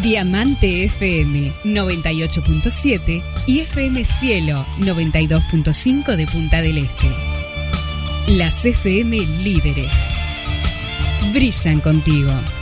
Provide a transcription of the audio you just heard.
Diamante FM 98.7 y FM Cielo 92.5 de Punta del Este. Las FM líderes. Brillan contigo.